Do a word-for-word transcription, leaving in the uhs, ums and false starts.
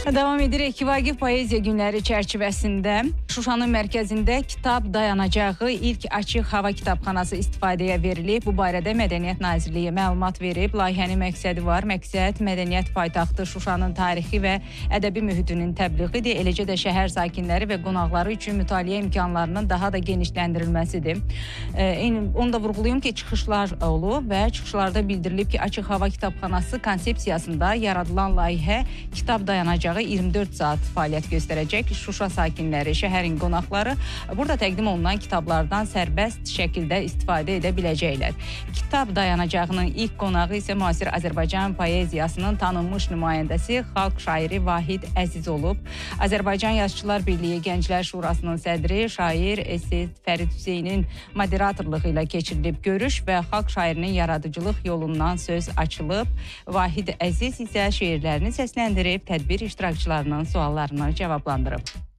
Davam edirik. Vaqif Poeziya Günləri çərçivəsində Şuşanın mərkəzində kitab dayanacağı ilk açıq hava kitabxanası istifadəyə verilib. Bu barədə Mədəniyyət Nazirliyi məlumat verib. Layihənin məqsədi var. Məqsəd mədəniyyət paytaxtı Şuşanın tarixi və ədəbi mühitinin təbliğidir. Eləcə də şəhər sakinləri və qonaqları üçün mütaliə imkanlarının daha da genişləndirilməsidir. Onu da vurğulayım ki, çıxışlar olub və çıxışlarda bildirilib ki, açıq hava kitabxanası konsepsiyasında yaradılan layihə kitab dayanacağı iyirmi dörd saat fəaliyyət göstərəcək. Şuşa sakinləri, şəhərin qonaqları burada təqdim olunan kitablardan sərbəst şəkildə istifadə edə biləcəklər. Kitab dayanacağının ilk qonağı isə müasir Azərbaycan poeziyasının tanınmış nümayəndəsi, xalq şairi Vahid Əziz olub. Azərbaycan Yazıçılar Birliyi Gənclər Şurasının sədri, şair, esseyist Fərid Hüseynin moderatorluğu ilə keçirilib görüş və xalq şairinin yaradıcılıq yolundan söz açılıb. Vahid Əziz isə şeirlərini səsləndirib, tədbir iştirakçılarının suallarını cavablandırıb.